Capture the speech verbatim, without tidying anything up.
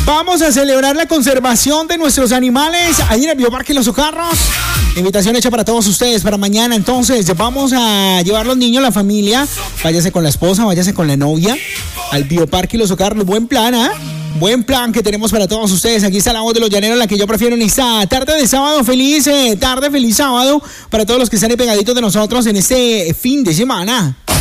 Vamos a celebrar la conservación de nuestros animales ahí en el Bioparque Los Socarros. Invitación hecha para todos ustedes para mañana. Entonces, vamos a llevar los niños, la familia. Váyase con la esposa, váyase con la novia al Bioparque Los Socarros. Buen plan, ¿ah? ¿eh? Buen plan que tenemos para todos ustedes. Aquí está la voz de los llaneros, la que yo prefiero en esta tarde de sábado. Feliz eh, tarde, feliz sábado para todos los que están ahí pegaditos de nosotros en este fin de semana.